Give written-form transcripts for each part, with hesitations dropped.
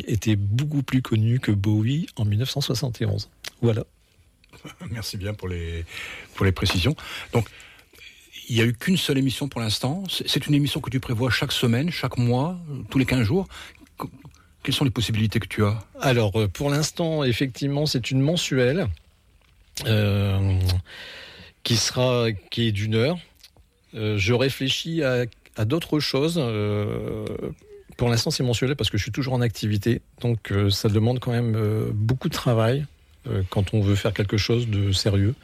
était beaucoup plus connu que Bowie en 1971. Voilà. Merci bien pour les précisions. Donc, il n'y a eu qu'une seule émission pour l'instant. C'est une émission que tu prévois chaque semaine, chaque mois, tous les 15 jours. Quelles sont les possibilités que tu as ? Alors, pour l'instant, effectivement, c'est une mensuelle qui est d'1 heure. Je réfléchis à d'autres choses. Pour l'instant, c'est mensuel parce que je suis toujours en activité. Donc, ça demande quand même beaucoup de travail quand on veut faire quelque chose de sérieux.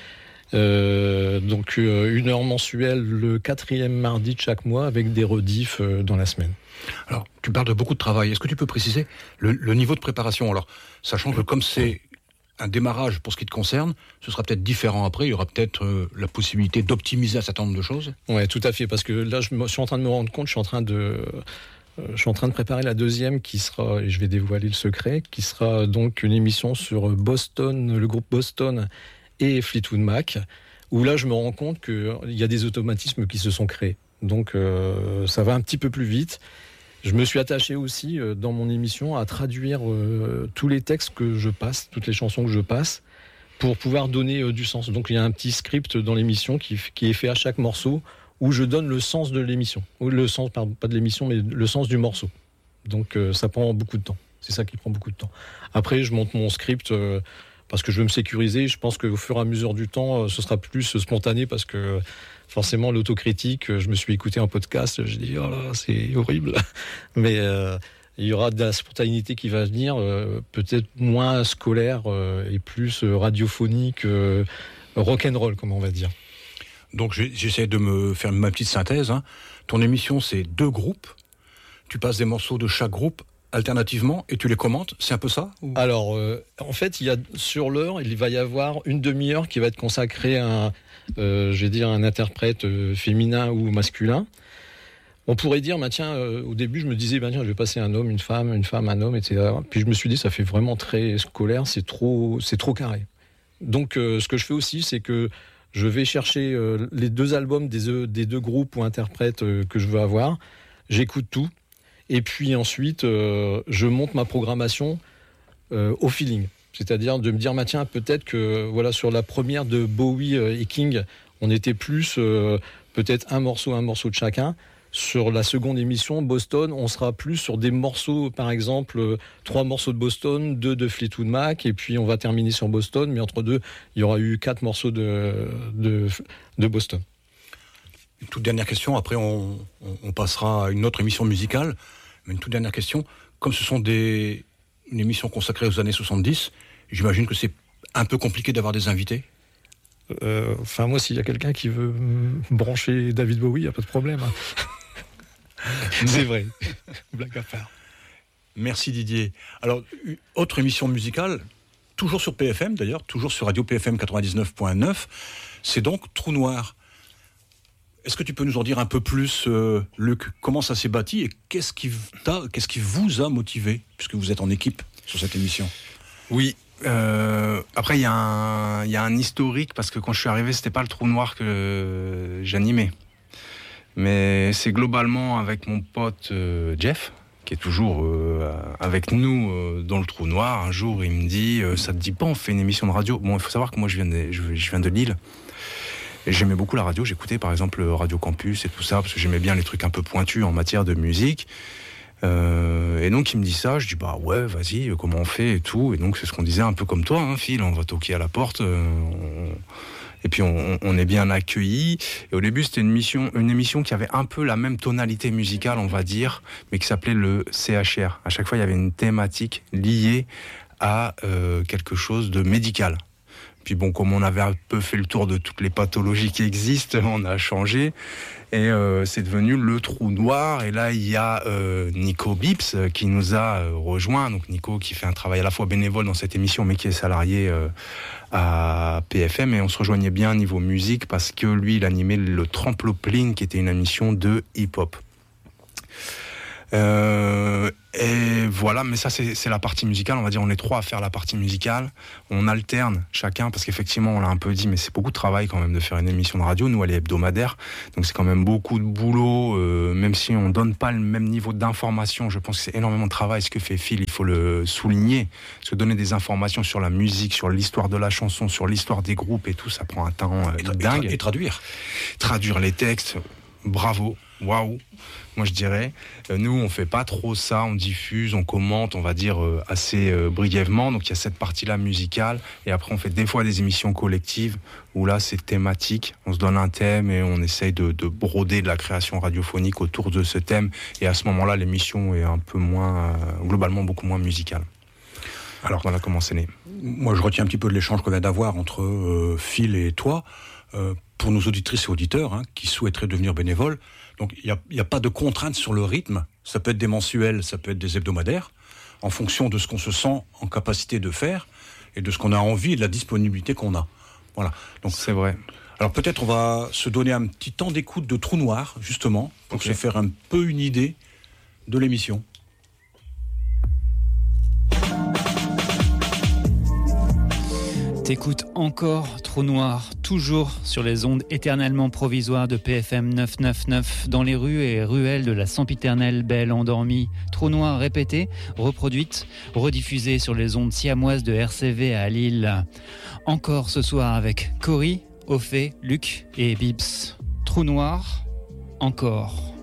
Donc, 1 heure mensuelle le 4e mardi de chaque mois avec des rediffs dans la semaine. Alors, tu parles de beaucoup de travail. Est-ce que tu peux préciser le niveau de préparation ? Alors, sachant que comme c'est un démarrage pour ce qui te concerne, ce sera peut-être différent après. Il y aura peut-être la possibilité d'optimiser un certain nombre de choses. Ouais, tout à fait. Parce que là, je suis en train de me rendre compte, je suis en train de préparer la 2e qui sera, et je vais dévoiler le secret, qui sera donc une émission sur Boston, le groupe Boston et Fleetwood Mac, où là, je me rends compte qu'il y a des automatismes qui se sont créés. Donc, ça va un petit peu plus vite. Je me suis attaché aussi dans mon émission à traduire tous les textes que je passe, toutes les chansons que je passe, pour pouvoir donner du sens. Donc il y a un petit script dans l'émission qui est fait à chaque morceau où je donne le sens de l'émission. Ou le sens, pardon, pas de l'émission, mais le sens du morceau. Donc ça prend beaucoup de temps. C'est ça qui prend beaucoup de temps. Après, je monte mon script parce que je veux me sécuriser. Je pense qu'au fur et à mesure du temps, ce sera plus spontané parce que forcément, l'autocritique, je me suis écouté un podcast, j'ai dit, oh là, c'est horrible. Mais il y aura de la spontanéité qui va venir, peut-être moins scolaire et plus radiophonique, rock'n'roll, comme on va dire. Donc j'essaie de me faire ma petite synthèse. Ton émission, c'est 2 groupes. Tu passes des morceaux de chaque groupe alternativement et tu les commentes, c'est un peu ça ou... Alors, en fait, sur l'heure, il va y avoir une demi-heure qui va être consacrée à un interprète féminin ou masculin. On pourrait dire, au début, je me disais, tiens, je vais passer un homme, une femme, un homme, etc. Puis je me suis dit, ça fait vraiment très scolaire, c'est trop carré. Donc, ce que je fais aussi, c'est que je vais chercher les 2 albums des 2 groupes ou interprètes que je veux avoir. J'écoute tout. Et puis ensuite, je monte ma programmation au feeling. C'est-à-dire de me dire, tiens, peut-être que sur la première de Bowie et King, on était plus peut-être un morceau de chacun. Sur la seconde émission, Boston, on sera plus sur des morceaux, par exemple, 3 morceaux de Boston, 2 de Fleetwood Mac, et puis on va terminer sur Boston, mais entre 2, il y aura eu 4 morceaux de Boston. Une toute dernière question, après on passera à une autre émission musicale. Mais une toute dernière question, comme ce sont une émission consacrée aux années 70, j'imagine que c'est un peu compliqué d'avoir des invités. Moi, s'il y a quelqu'un qui veut brancher David Bowie, il n'y a pas de problème. C'est vrai, blague à part. Merci Didier. Alors, autre émission musicale, toujours sur PFM d'ailleurs, toujours sur Radio PFM 99.9, c'est donc Trou Noir. Est-ce que tu peux nous en dire un peu plus, Luc, comment ça s'est bâti et qu'est-ce qui vous a motivé, puisque vous êtes en équipe sur cette émission ? Oui. Après, il y a un historique parce que quand je suis arrivé, c'était pas le Trou Noir que j'animais, mais c'est globalement avec mon pote Jeff, qui est toujours avec nous dans le Trou Noir. Un jour, il me dit, ça te dit pas, on fait une émission de radio ? Bon, il faut savoir que moi, je viens de Lille. Et j'aimais beaucoup la radio, j'écoutais par exemple Radio Campus et tout ça, parce que j'aimais bien les trucs un peu pointus en matière de musique. Et donc il me dit ça, je dis bah ouais, vas-y, comment on fait et tout. Et donc c'est ce qu'on disait un peu comme toi, Phil, on va toquer à la porte. Et puis on est bien accueillis. Et au début c'était une émission qui avait un peu la même tonalité musicale, on va dire, mais qui s'appelait le CHR. À chaque fois il y avait une thématique liée à quelque chose de médical. Puis bon, comme on avait un peu fait le tour de toutes les pathologies qui existent, on a changé. Et c'est devenu le Trou Noir. Et là, il y a Nico Bips qui nous a rejoint. Donc Nico qui fait un travail à la fois bénévole dans cette émission, mais qui est salarié à PFM. Et on se rejoignait bien niveau musique parce que lui, il animait le Trampoline, qui était une émission de hip-hop. Et voilà, mais ça c'est la partie musicale, on va dire on est 3 à faire la partie musicale, on alterne chacun, parce qu'effectivement on l'a un peu dit, mais c'est beaucoup de travail quand même de faire une émission de radio, nous elle est hebdomadaire, donc c'est quand même beaucoup de boulot, même si on donne pas le même niveau d'information, je pense que c'est énormément de travail, ce que fait Phil, il faut le souligner, parce que donner des informations sur la musique, sur l'histoire de la chanson, sur l'histoire des groupes et tout, ça prend un temps dingue. Et traduire Les textes, bravo, waouh. Moi je dirais, nous on fait pas trop ça, on diffuse, on commente, on va dire assez brièvement, donc il y a cette partie-là musicale, et après on fait des fois des émissions collectives, où là c'est thématique, on se donne un thème et on essaye de broder de la création radiophonique autour de ce thème, et à ce moment-là l'émission est un peu moins, globalement beaucoup moins musicale. Alors voilà comment c'est né. Moi je retiens un petit peu de l'échange qu'on vient d'avoir entre Phil et toi, pour nos auditrices et auditeurs qui souhaiteraient devenir bénévoles. Donc il n'y a pas de contrainte sur le rythme, ça peut être des mensuels, ça peut être des hebdomadaires, en fonction de ce qu'on se sent en capacité de faire et de ce qu'on a envie et de la disponibilité qu'on a. Voilà. Donc c'est vrai. Alors peut-être on va se donner un petit temps d'écoute de Trou Noir, justement, pour se faire un peu une idée de l'émission. T'écoutes encore Trou Noir, toujours sur les ondes éternellement provisoires de PFM 999, dans les rues et ruelles de la sempiternelle belle endormie. Trou Noir répété, reproduite, rediffusée sur les ondes siamoises de RCV à Lille. Encore ce soir avec Cory, Ophé, Luc et Bibs. Trou Noir, encore.